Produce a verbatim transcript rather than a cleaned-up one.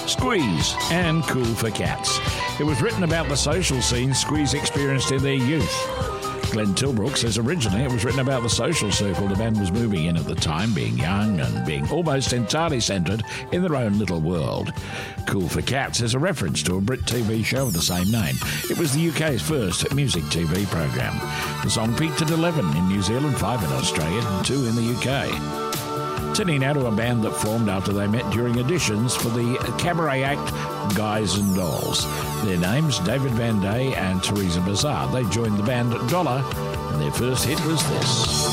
Squeeze and Cool for Cats. It was written about the social scene Squeeze experienced in their youth. Glenn Tilbrook says originally it was written about the social circle the band was moving in at the time, being young and being almost entirely centred in their own little world. Cool for Cats is a reference to a Brit T V show of the same name. It was the U K's first music T V programme. The song peaked at eleven in New Zealand, five in Australia and two in the U K. Turning now to a band that formed after they met during auditions for the cabaret act Guys and Dolls. Their names, David Van Day and Teresa Bazar. They joined the band Dollar, and their first hit was this.